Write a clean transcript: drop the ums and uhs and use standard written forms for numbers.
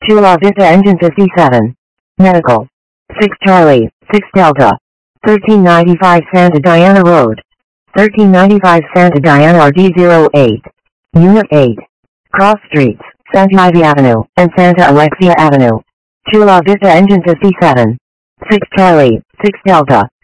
Chula Vista Engine 57. Medical. 6 Charlie, 6 Delta. 1395 Santa Diana Road. 1395 Santa Diana RD08. Unit 8. Cross Streets, Santa Ivy Avenue, and Santa Alexia Avenue. Chula Vista Engine 57. 6 Charlie, 6 Delta.